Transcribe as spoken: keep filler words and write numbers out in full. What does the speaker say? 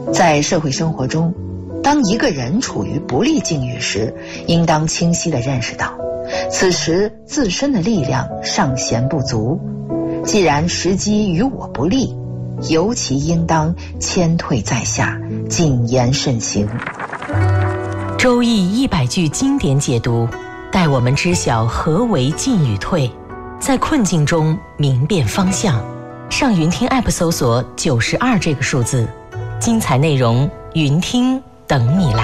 在社会生活中，当一个人处于不利境遇时，应当清晰地认识到，此时自身的力量尚显不足。既然时机与我不利，尤其应当谦退在下，谨言慎行。 周易一百句经典解读，带我们知晓何为进与退，在困境中明辨方向。上云听 App 搜索九十二这个数字，精彩内容云听等你来。